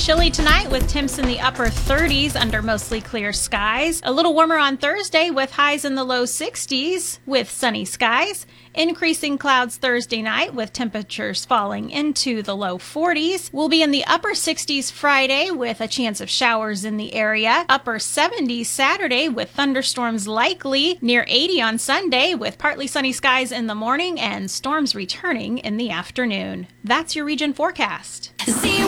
chilly tonight with temps in the upper 30s under mostly clear skies. A little warmer on Thursday with highs in the low 60s with sunny skies. Increasing clouds Thursday night with temperatures falling into the low 40s. We'll be in the upper 60s Friday with a chance of showers in the area. Upper 70s Saturday with thunderstorms likely. Near 80 on Sunday with partly sunny skies in the morning and storms returning in the afternoon. That's your region forecast. See